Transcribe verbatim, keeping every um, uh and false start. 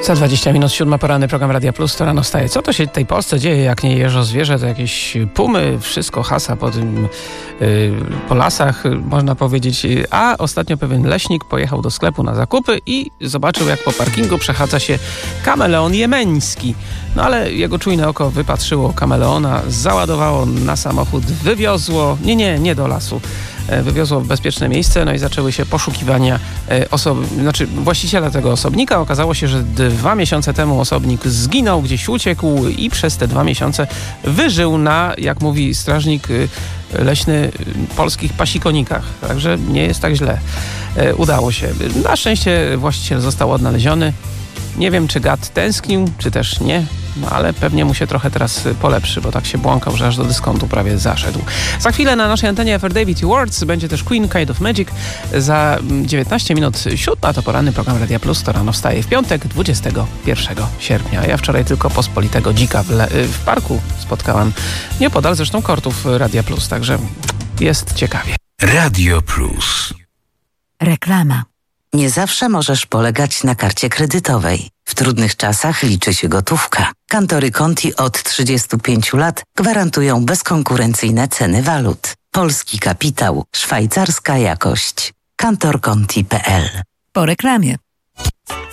Za dwadzieścia minut, siódma, poranny program Radia Plus, to rano wstaje. Co to się w tej Polsce dzieje, jak nie jeżo zwierzę, to jakieś pumy, wszystko hasa po tym, yy, po lasach, można powiedzieć. A ostatnio pewien leśnik pojechał do sklepu na zakupy i zobaczył, jak po parkingu przechadza się kameleon jemeński. No ale jego czujne oko wypatrzyło kameleona, załadowało na samochód, wywiozło, nie, nie, nie do lasu. Wywiozło w bezpieczne miejsce, no i zaczęły się poszukiwania osoby, znaczy właściciela tego osobnika. Okazało się, że dwa miesiące temu osobnik zginął, gdzieś uciekł i przez te dwa miesiące wyżył na, jak mówi strażnik leśny, polskich pasikonikach. Także nie jest tak źle. Udało się. Na szczęście właściciel został odnaleziony. Nie wiem, czy gad tęsknił, czy też nie, no ale pewnie mu się trochę teraz polepszy, bo tak się błąkał, że aż do dyskontu prawie zaszedł. Za chwilę na naszej antenie F R David Awards będzie też Queen Kind of Magic. Za dziewiętnaście minut siódma to poranny program Radia Plus, to rano wstaje w piątek, dwudziestego pierwszego sierpnia. Ja wczoraj tylko pospolitego dzika w, le- w parku spotkałam, nieopodal zresztą kortów Radia Plus, także jest ciekawie. Radio Plus. Reklama. Nie zawsze możesz polegać na karcie kredytowej. W trudnych czasach liczy się gotówka. Kantory Conti od trzydziestu pięciu lat gwarantują bezkonkurencyjne ceny walut. Polski kapitał, szwajcarska jakość. kantor conti kropka p l. Po reklamie.